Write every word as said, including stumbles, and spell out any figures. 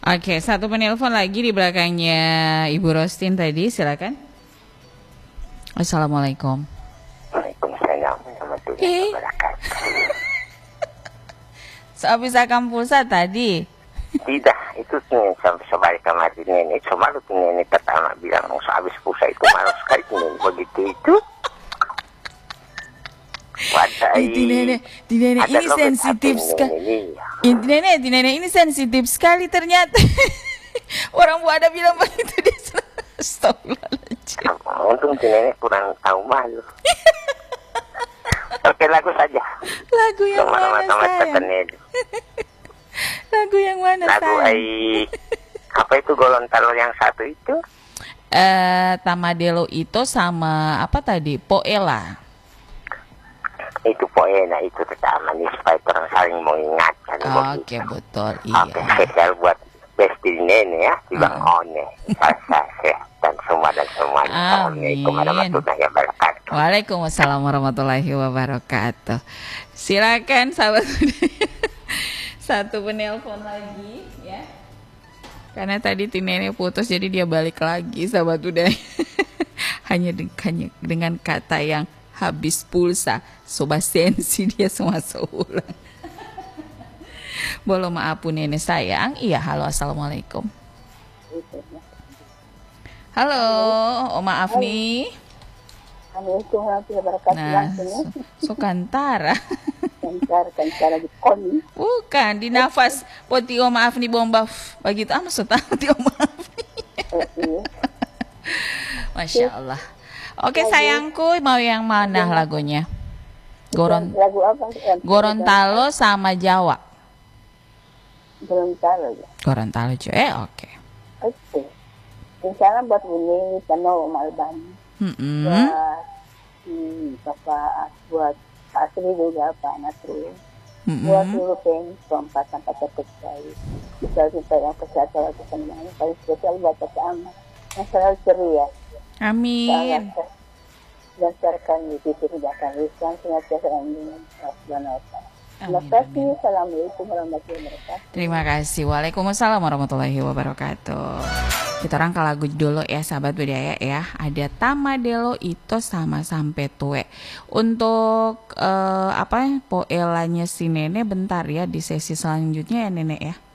Oke, satu penelpon lagi di belakangnya Ibu Rostin tadi, silakan. Assalamualaikum. Waalaikumsalam warahmatullahi wabarakatuh. Sehabis akam pulsa tadi. Tidak, itu nih sampai sebalik kemarin nenek. Cuma lu nenek pertama bilang sehabis pulsa itu malu sekali nenek begitu itu. Wadai. Di nenek, di nenek ini sensitif sekali. Inti nenek, di nenek ini sensitif sekali ternyata. Orang Bu ada bilang begitu dia. Astagfirullahaladzim. Untung di nenek kurang tahu malu. Oke, lagu saja. Lagu yang Cuma mana sayang? Lagu yang mana lagu sayang? Ai, apa itu Gorontalo yang satu itu? Eh, Tamadelo itu sama apa tadi? Poela. Itu poena itu pertama nih supaya orang saling mengingatkan. Oke, okay, betul. Iya. Oke, spesial buat Besti Nene ya, di Bang uh. One, Salsa, sehat dan semua dan semua. Assalamualaikum warahmatullahi wabarakatuh. Waalaikumsalam warahmatullahi wabarakatuh. Silakan sahabat satu penelpon lagi ya. Karena tadi Tinene putus jadi dia balik lagi sahabat udah. hanya, de- hanya dengan kata yang habis pulsa, sobat sensi dia semua seulang. Boleh maaf nenek sayang. Iya, halo, assalamualaikum. Halo, oh maaf halo. Nih. Nah, so, so kantara. Kantara, kantara di koni. Bukan, di nafas. Poti oh maaf nih bomba. Begitu ah maksud ti oh maaf nih. Masya Allah. Oke lagu. Sayangku, mau yang mana lagu. Lagunya? Goron lagu apa? Gorontalo sama Jawa. Gorontalo ya. Gorontalo juga. Eh, oke. Okay. Oke. Okay. Misalnya buat ini Tano Malban. Mm-hmm. Buat hmm, Bapak, buat Pak Asri juga Pak Nasri. Mm-hmm. Buat seluruh pen keempat sampai terkecil. Bisa kita yang kesehatan kesenangan. Paling spesial buat bersama. Yang selalu ceria. Amin. Dasarkan di situ tidak akan riskan senantiasa amin. Terima kasih. Assalamualaikum warahmatullahi wabarakatuh. Terima kasih. Waalaikumsalam warahmatullahi wabarakatuh. Kita rangka lagu dulu ya sahabat budaya ya. Ada Tamadelo itu sama sampai tue. Untuk uh, apa poelanya si Nenek bentar ya di sesi selanjutnya ya Nenek ya.